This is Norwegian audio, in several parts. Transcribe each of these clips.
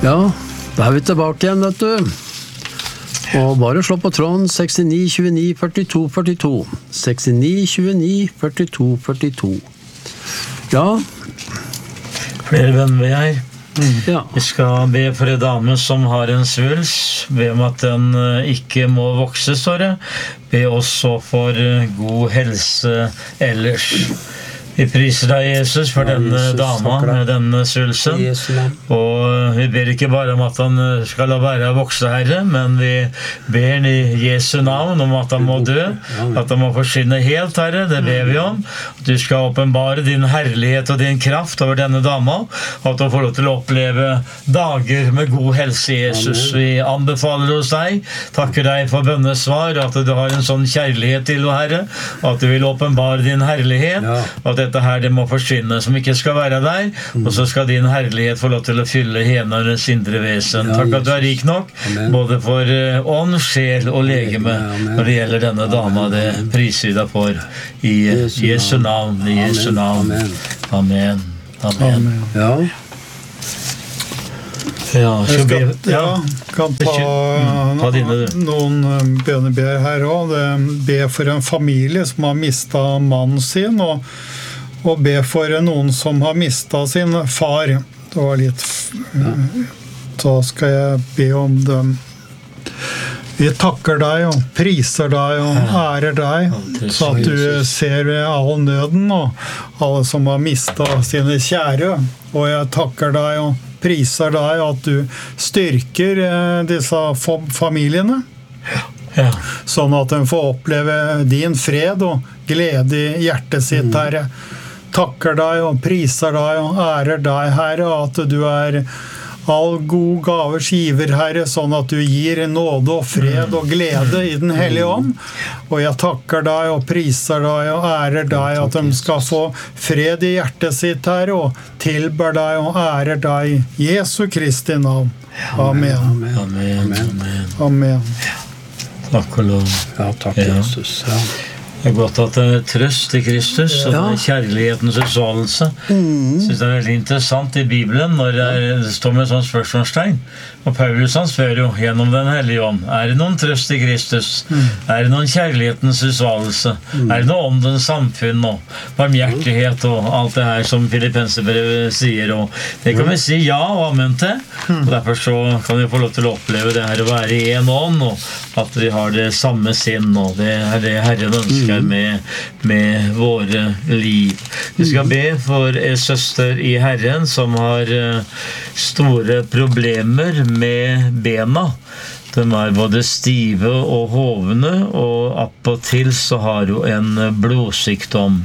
Ja, da vi tilbake igjen, vet du. Og bare slå på tråden 69 29 42 42. 69 29 42 42. Ja. Flere venner vi her. Ja. Vi skal be for en dame som har en svulst. Be om at den ikke må vokse, står det. Be også for god helse ellers. Vi priser deg, Jesus, for denne dama med denne svulsten. Og vi ber ikke bare om at han skal la være å vokse, Herre, men vi ber i Jesu navn om at han må dø, at han må forsvinne helt, Herre, det ber vi om. At du skal åpenbare din herlighet og din kraft over denne dama, og at hun får lov til å oppleve dager med god helse, Jesus. Vi anbefaler hos deg, takker deg for bønnesvar, at du har en sånn kjærlighet til henne, Herre, og at du vil åpenbare din herlighet, og at dette her det må forsvinne, som ikke skal være der, og så skal din herlighet få lov til å fylle hennes indre vesen. Takk at du er rik nok, både for ånd, sjel og legeme, når det gjelder denne dama. Det priser vi deg for i Jesu navn, i Jesu navn. Amen. Amen. Ja. Kan ta noen bønneber her også. Be for en familie som har mistet mannen sin, og be for noen som har mistet sin far. Det var litt... Da skal jeg be om dem. Vi takker deg og priser deg og ærer deg, så at du ser all nøden og alle som har mistet sine kjære. Og jeg takker deg og priser deg at du styrker disse familiene, sånn at de får oppleve din fred og glede i hjertet sitt, Herre. Takker deg og priser deg og ærer deg, Herre, at du er all god gavers giver, Herre, sånn at du gir nåde og fred og glede i den hellige ånd. Og jeg takker deg og priser deg og ærer deg at de skal få fred i hjertet sitt, Herre, og tilber deg og ærer deg i Jesu Kristi navn. Amen. Amen. Amen. Takk og lov. Ja, takk, Jesus. Ja. Det er godt at det er trøst i Kristus, og det er kjærlighetens utvalgelse. Jeg synes det er veldig interessant i Bibelen, når det står med sånn spørsmålstegn. Og Paulus han spør jo gjennom den hellige ånd, er det noen trøst i Kristus? Er det noen kjærlighetens utvalgelse? Er det noe åndens samfunn og barmhjertighet og alt det her som Filippenserbrevet sier? Og det kan vi si ja og amen til. Og derfor så kan vi få lov til å oppleve det her å være i en ånd, og at vi har det samme sinn, og det er det Herren ønsker med våre liv. Vi skal be for en søster i Herren som har store problemer med bena. De er både stive og hovne, og opp og til så har hun en blodsykdom.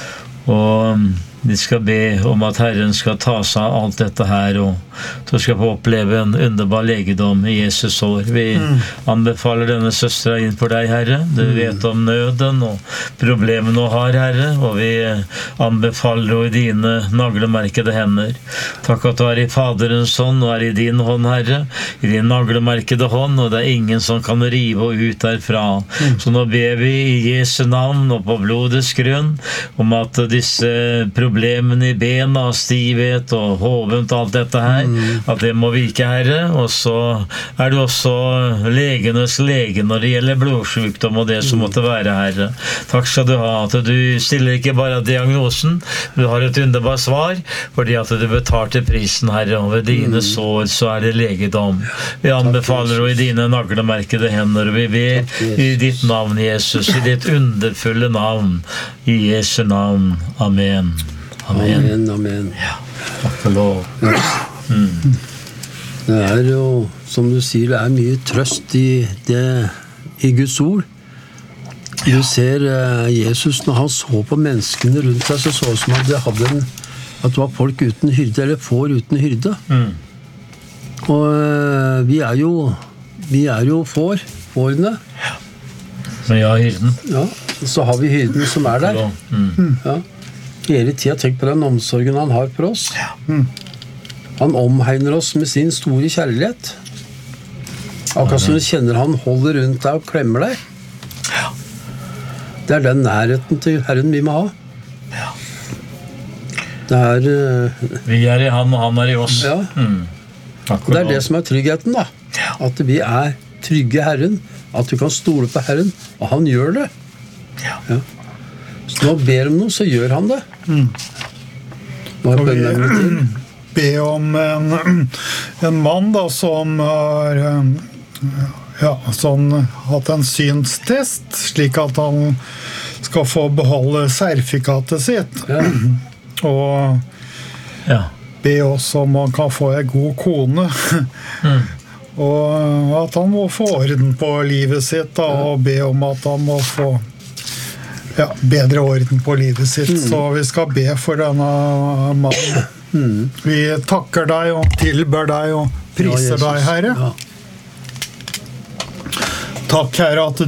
Og vi skal be om at Herren skal ta seg av alt dette her, og du skal få oppleve en underbar legedom i Jesus år. Vi anbefaler denne søstera inn for deg, Herre. Du vet om nøden og problemene hun har, Herre, og vi anbefaler henne i dine naglemerkede hender. Takk at du er i Faderens hånd og er i din hånd, Herre, i din naglemerkede hånd, og det er ingen som kan rive henne ut derfra. Så nå ber vi i Jesu navn og på blodets grunn om at disse problemene i bena, stivhet og hovent og alt dette her, at det må vike, Herre. Og så er du også legenes lege når det gjelder blodsykdom og det som måtte være, Herre. Takk skal du ha, at du stiller ikke bare diagnosen, men du har et underbart svar, fordi at du betalte prisen, Herre, og ved dine sår så er det legedom. Vi anbefaler og i dine naglemerkede hender, og vi ber i ditt navn, Jesus, i ditt underfulle navn, i Jesu navn. Amen. Amen, amen. Ja, takk og lov. Det er jo, som du sier, det er mye trøst i Guds ord. Du ser Jesus, når han så på menneskene rundt seg, så det som at det var folk uten hyrde, eller får uten hyrde. Og vi er jo fårene. Men ja, hyrden. Ja, så har vi hyrden som er der. Ja. Hele tiden tenk på den omsorgen han har for oss. Han omhegner oss med sin store kjærlighet. Akkurat som du kjenner han holder rundt deg og klemmer deg. Det er den nærheten til Herren vi må ha. Det er... Vi er i han, og han er i oss. Ja. Og det det som tryggheten da. At vi trygge i Herren, at du kan stole på Herren, og han gjør det. Ja. Så når han ber om noe, så gjør han det. Nå be om en mann da, som har sånn, hatt en synstest, slik at han skal få beholde sertifikatet sitt. Og be også om han kan få en god kone. Og at han må få orden på livet sitt da, og be om at han må få bedre orden på livet sitt. Så vi skal be for denne mannen. Vi takker deg og tilber deg og priser deg, Herre. Takk, Herre, at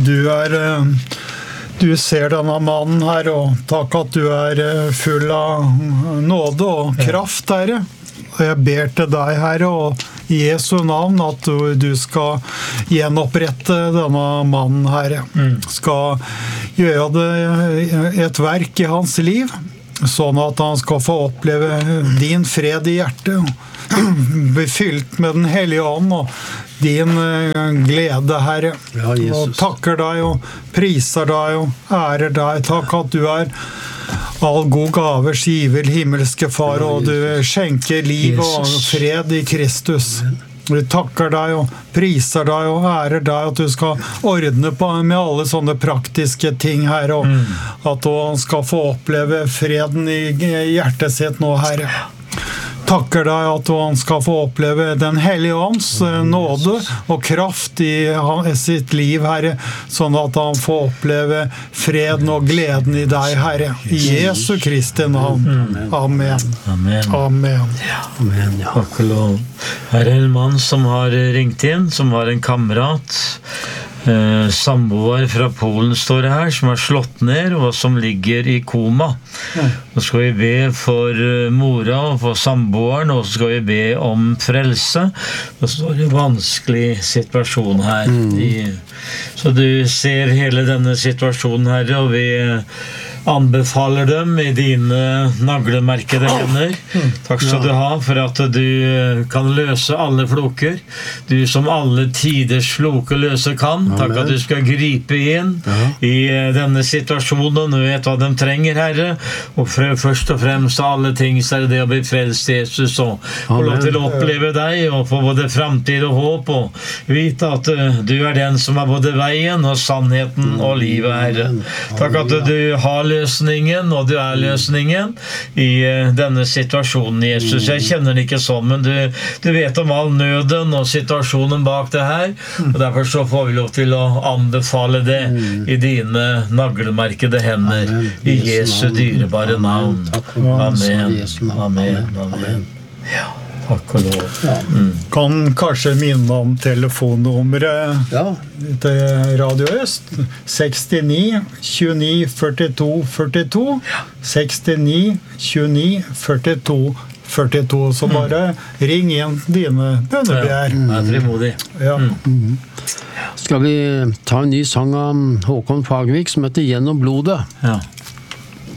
du ser denne mannen her, og takk at du full av nåde og kraft, Herre. Og jeg ber til deg, Herre, og i Jesu navn at du skal gjenopprette denne mannen, Herre. Skal gjøre det et verk i hans liv, sånn at han skal få oppleve din fred i hjertet, bli fylt med den hellige ånd og din glede, Herre. Og takker deg og priser deg og ærer deg. Takk at du all god gavers giver, himmelske far, og du skjenker liv og fred i Kristus. Vi takker deg og priser deg og ærer deg at du skal ordne på med alle sånne praktiske ting, Herre, og at han skal få oppleve freden i hjertet sitt nå, Herre. Takker deg at han skal få oppleve den hellige ånds nåde og kraft i sitt liv, Herre, sånn at han får oppleve freden og gleden i deg, Herre. I Jesu Kristi navn. Amen. Amen. Takk og lov. Her en mann som har ringt inn, som var en kamerat, samboer fra Polen står det her, som har slått ned og som ligger i koma. Nå skal vi be for mora og for samboeren, og så skal vi be om frelse. Og så er det en vanskelig situasjon her. Så du ser hele denne situasjonen, Herre, og vi anbefaler dem i dine naglemerkede hender. Takk skal du ha for at du kan løse alle floker. Du som alle tiders floker løse kan. Takk at du skal gripe inn i denne situasjonen. Du vet hva de trenger, Herre. Og først og fremst av alle ting så det å bli frelst Jesus og få lov til å oppleve deg og få både fremtid og håp og vite at du den som både veien og sannheten og livet, Herre. Takk at du har løsningen, og du løsningen i denne situasjonen, Jesus. Jeg kjenner den ikke sånn, men du vet om all nøden og situasjonen bak det her, og derfor så får vi lov til å anbefale det i dine naglemerkede hender, i Jesu dyrebare navn. Amen. Amen. Amen. Ja. Takk og lov. Kan kanskje minne om telefonnummeret til Radio Øst. 69 29 42 42. 69 29 42 42. Så bare ring inn dine bønnebegjær. Frimodig. Skal vi ta en ny sang av Håkon Fagervik som heter Gjennom blodet? Ja.